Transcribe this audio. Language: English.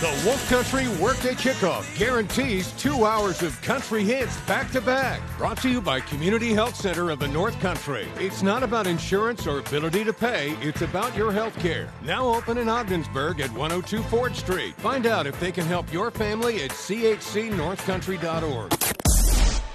The Wolf Country Workday Kickoff guarantees 2 hours of country hits back-to-back. Brought to you by Community Health Center of the North Country. It's not about insurance or ability to pay. It's about your health care. Now open in Ogdensburg at 102 Ford Street. Find out if they can help your family at chcnorthcountry.org.